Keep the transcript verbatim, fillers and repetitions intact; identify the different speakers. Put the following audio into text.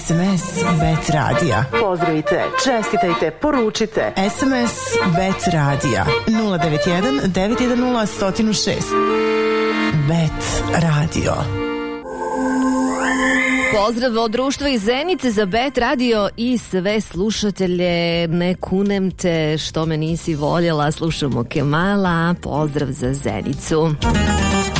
Speaker 1: S M S Bet Radija.
Speaker 2: Pozdravite, čestitajte, poručite.
Speaker 1: S M S Bet Radija nula devet jedan devet jedan nula jedan zero šest. Bet Radio.
Speaker 3: Pozdrav od društva iz Zenice za Bet Radio i sve slušatelje. Ne kunem te što me nisi voljela. Slušamo Kemala. Pozdrav za Zenicu.